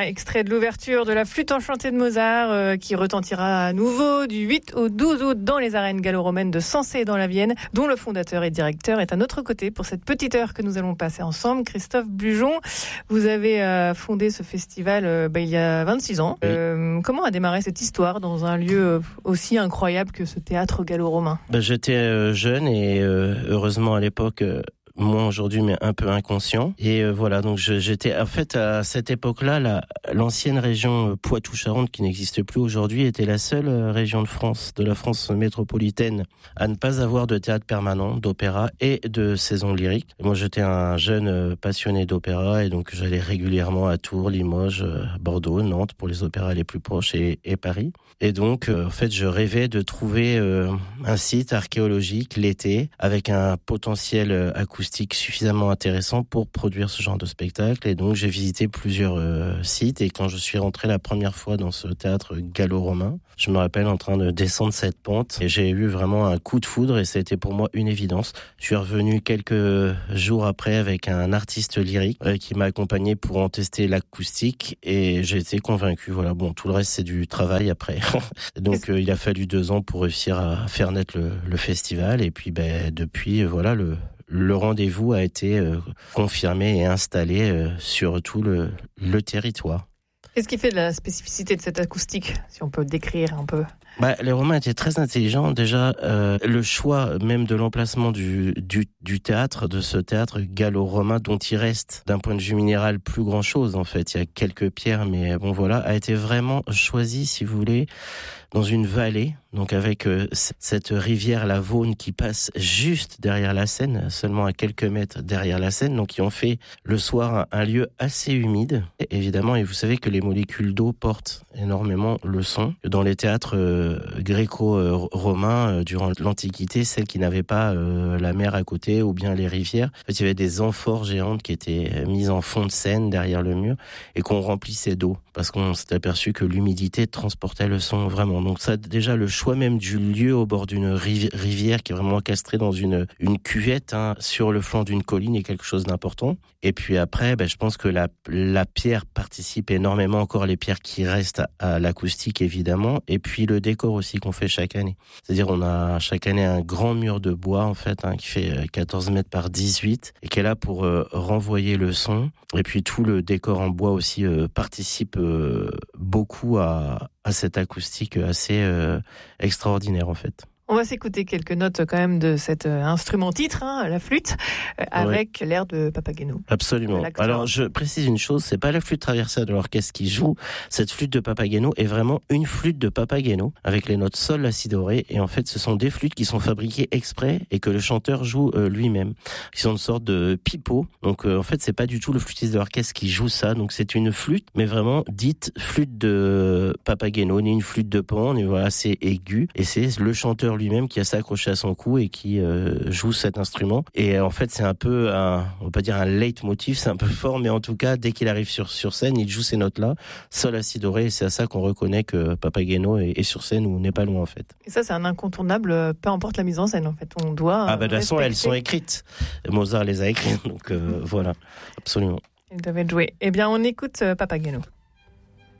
extrait de l'ouverture de la Flûte enchantée de Mozart qui retentira à nouveau du 8 au 12 août dans les arènes gallo-romaines de Sensé dans la Vienne, dont le fondateur et directeur est à notre côté pour cette petite heure que nous allons passer ensemble. Christophe Bujon, vous avez fondé ce festival il y a 26 ans. Comment a démarré cette histoire dans un lieu aussi incroyable que ce théâtre gallo-romain ? J'étais jeune et heureusement à l'époque... Moi aujourd'hui, mais un peu inconscient. Et voilà, donc j'étais en fait à cette époque-là, l'ancienne région Poitou-Charentes, qui n'existe plus aujourd'hui, était la seule région de la France métropolitaine, à ne pas avoir de théâtre permanent, d'opéra et de saison lyrique. Et moi, j'étais un jeune passionné d'opéra et donc j'allais régulièrement à Tours, Limoges, Bordeaux, Nantes pour les opéras les plus proches et Paris. Et donc, en fait, je rêvais de trouver un site archéologique l'été avec un potentiel acoustique suffisamment intéressant pour produire ce genre de spectacle. Et donc, j'ai visité plusieurs sites. Et quand je suis rentré la première fois dans ce théâtre gallo-romain, je me rappelle en train de descendre cette pente et j'ai eu vraiment un coup de foudre et ça a été pour moi une évidence. Je suis revenu quelques jours après avec un artiste lyrique qui m'a accompagné pour en tester l'acoustique et j'ai été convaincu. Voilà, bon, tout le reste c'est du travail après. Donc il a fallu 2 ans pour réussir à faire naître le festival et puis depuis voilà le rendez-vous a été confirmé et installé sur tout le territoire. Qu'est-ce qui fait de la spécificité de cette acoustique, si on peut décrire un peu ? Les Romains étaient très intelligents. Déjà, le choix même de l'emplacement du théâtre, de ce théâtre gallo-romain, dont il reste, d'un point de vue minéral, plus grand-chose en fait. Il y a quelques pierres, mais bon voilà, a été vraiment choisi, si vous voulez, dans une vallée, donc avec cette rivière, la Vaune, qui passe juste derrière la Seine, seulement à quelques mètres derrière la Seine, donc qui ont fait le soir un lieu assez humide, évidemment, et vous savez que les molécules d'eau portent énormément le son. Dans les théâtres gréco-romains, durant l'Antiquité, celles qui n'avaient pas la mer à côté ou bien les rivières, en fait, il y avait des amphores géantes qui étaient mises en fond de Seine derrière le mur et qu'on remplissait d'eau, parce qu'on s'est aperçu que l'humidité transportait le son vraiment. Donc ça, déjà, le choix même du lieu au bord d'une rivière qui est vraiment encastrée dans une cuvette sur le flanc d'une colline est quelque chose d'important. Et puis après, je pense que la pierre participe énormément, encore les pierres qui restent à l'acoustique évidemment, et puis le décor aussi qu'on fait chaque année. C'est-à-dire on a chaque année un grand mur de bois en fait qui fait 14 mètres par 18 et qui est là pour renvoyer le son. Et puis tout le décor en bois aussi participe beaucoup à cette acoustique assez extraordinaire en fait. On va s'écouter quelques notes quand même de cet instrument-titre, la flûte, avec l'air de Papageno. Absolument. Alors je précise une chose, c'est pas la flûte traversière de l'orchestre qui joue. Cette flûte de Papageno est vraiment une flûte de Papageno avec les notes sol, la si, do, ré. Et en fait, ce sont des flûtes qui sont fabriquées exprès et que le chanteur joue lui-même. Ils sont une sorte de pipeau. Donc en fait, c'est pas du tout le flûtiste de l'orchestre qui joue ça. Donc c'est une flûte, mais vraiment dite flûte de Papageno, ni une flûte de Pan, ni voilà, c'est aigu. Et c'est le chanteur lui-même qui a ça accroché à son cou et qui joue cet instrument. Et en fait, c'est un peu on va pas dire un leitmotiv, c'est un peu fort, mais en tout cas, dès qu'il arrive sur scène, il joue ces notes-là, sol, la, si, do, ré, et c'est à ça qu'on reconnaît que Papageno est sur scène ou n'est pas loin, en fait. Et ça, c'est un incontournable, peu importe la mise en scène, en fait. On doit. De toute façon, elles sont écrites. Mozart les a écrites, donc voilà, absolument. Elles doivent être jouées. Eh bien, on écoute Papageno.